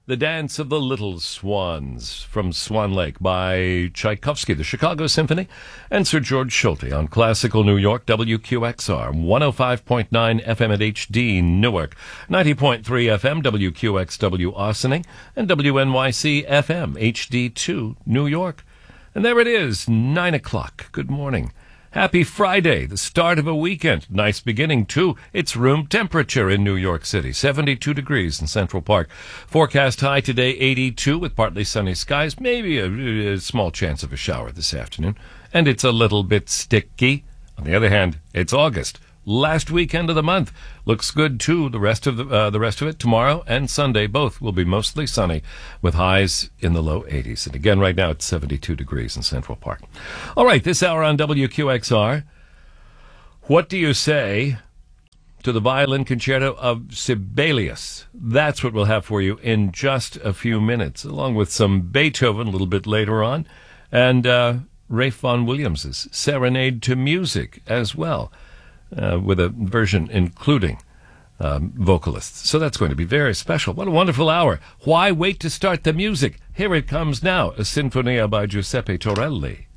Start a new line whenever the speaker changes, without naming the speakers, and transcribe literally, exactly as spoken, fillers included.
The Dance of the Little Swans from Swan Lake by Tchaikovsky, the Chicago Symphony, and Sir George Solti on Classical New York, W Q X R, one oh five point nine F M at H D Newark, ninety point three F M, W Q X W Ossining, and W N Y C F M, H D two New York. And there it is, nine o'clock. Good morning. Happy Friday, the start of a weekend. Nice beginning, too. It's room temperature in New York City, seventy-two degrees in Central Park. Forecast high today, eighty-two, with partly sunny skies, maybe a, a small chance of a shower this afternoon. And it's a little bit sticky. On the other hand, it's August. Last weekend of the month. Looks good, too. The rest of the, uh, the rest of it, tomorrow and Sunday, both will be mostly sunny with highs in the low eighties. And again, right now, it's seventy-two degrees in Central Park. All right, this hour on W Q X R. What do you say to the violin concerto of Sibelius? That's what we'll have for you in just a few minutes, along with some Beethoven a little bit later on, and uh, Ralph Vaughan Williams's Serenade to Music as well. Uh, with a version including um, vocalists. So that's going to be very special. What a wonderful hour. Why wait to start the music? Here it comes now, a Sinfonia by Giuseppe Torelli.